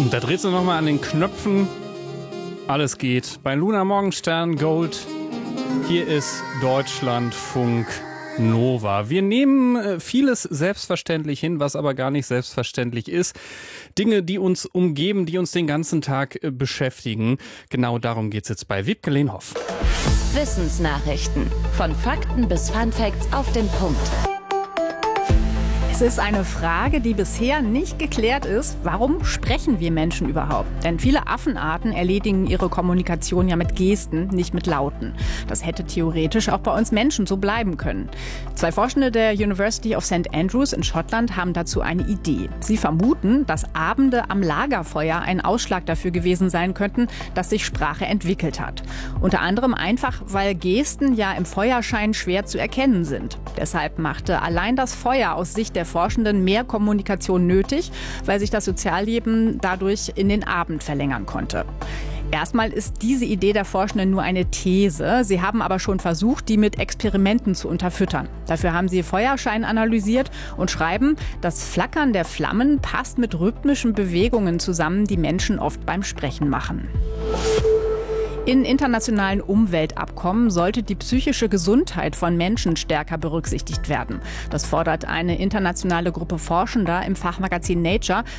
Da dreht sie nochmal an den Knöpfen. Alles geht. Bei Luna Morgenstern Gold. Hier ist Deutschlandfunk Nova. Wir nehmen vieles selbstverständlich hin, was aber gar nicht selbstverständlich ist. Dinge, die uns umgeben, die uns den ganzen Tag beschäftigen. Genau darum geht's jetzt bei Wiebke Lehnhoff. Wissensnachrichten. Von Fakten bis Funfacts auf den Punkt. Es ist eine Frage, die bisher nicht geklärt ist. Warum sprechen wir Menschen überhaupt? Denn viele Affenarten erledigen ihre Kommunikation ja mit Gesten, nicht mit Lauten. Das hätte theoretisch auch bei uns Menschen so bleiben können. 2 Forschende der University of St. Andrews in Schottland haben dazu eine Idee. Sie vermuten, dass Abende am Lagerfeuer ein Ausschlag dafür gewesen sein könnten, dass sich Sprache entwickelt hat. Unter anderem einfach, weil Gesten ja im Feuerschein schwer zu erkennen sind. Deshalb machte allein das Feuer aus Sicht der Forschenden mehr Kommunikation nötig, weil sich das Sozialleben dadurch in den Abend verlängern konnte. Erstmal ist diese Idee der Forschenden nur eine These. Sie haben aber schon versucht, die mit Experimenten zu unterfüttern. Dafür haben sie Feuerschein analysiert und schreiben, das Flackern der Flammen passt mit rhythmischen Bewegungen zusammen, die Menschen oft beim Sprechen machen. In internationalen Umweltabkommen sollte die psychische Gesundheit von Menschen stärker berücksichtigt werden. Das fordert eine internationale Gruppe Forschender im Fachmagazin Nature,